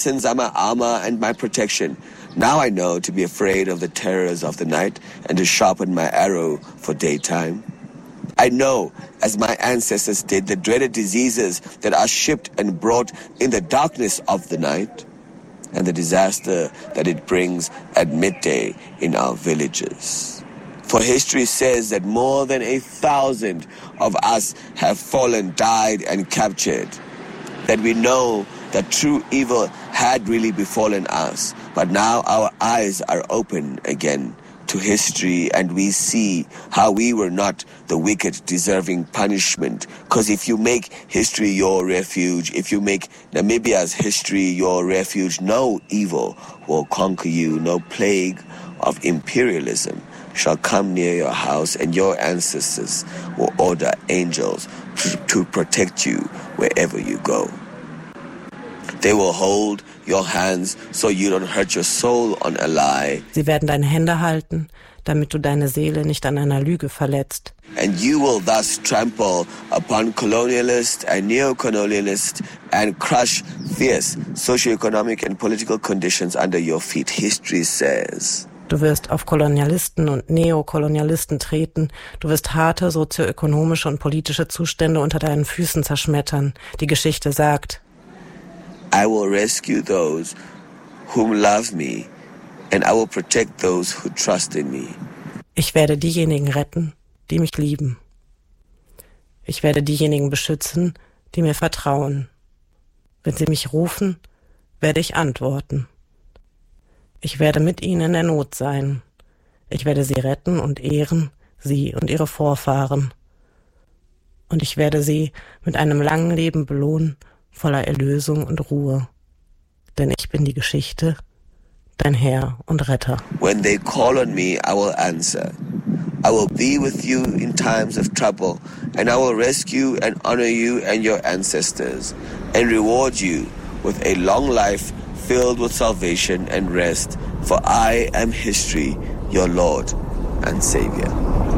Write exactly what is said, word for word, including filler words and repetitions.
Since are my armor and my protection. Now I know to be afraid of the terrors of the night and to sharpen my arrow for daytime. I know, as my ancestors did, the dreaded diseases that are shipped and brought in the darkness of the night and the disaster that it brings at midday in our villages. For history says that more than a thousand of us have fallen, died, and captured. That we know that true evil had really befallen us, but now our eyes are open again to history and we see how we were not the wicked deserving punishment. Because if you make history your refuge, if you make Namibia's history your refuge, no evil will conquer you, no plague of imperialism shall come near your house, and your ancestors will order angels to, to protect you wherever you go. They will hold your hands so you don't hurt your soul on a lie. Sie werden deine Hände halten, damit du deine Seele nicht an einer Lüge verletzt. And you will thus trample upon colonialist and neo-colonialist and crush fierce socioeconomic and political conditions under your feet. History says. Du wirst auf Kolonialisten und Neokolonialisten treten. Du wirst harte sozioökonomische und politische Zustände unter deinen Füßen zerschmettern. Die Geschichte sagt. I will rescue those whom love me, and I will protect those who trust in me. Ich werde diejenigen retten, die mich lieben. Ich werde diejenigen beschützen, die mir vertrauen. Wenn sie mich rufen, werde ich antworten. Ich werde mit ihnen in der Not sein. Ich werde sie retten und ehren, sie und ihre Vorfahren. Und ich werde sie mit einem langen Leben belohnen, voller Erlösung und Ruhe. Denn ich bin die Geschichte, dein Herr und Retter. When they call on me, I will answer. I will be with you in times of trouble, and I will rescue and honor you and your ancestors, and reward you with a long life filled with salvation and rest, for I am history, your Lord and Savior.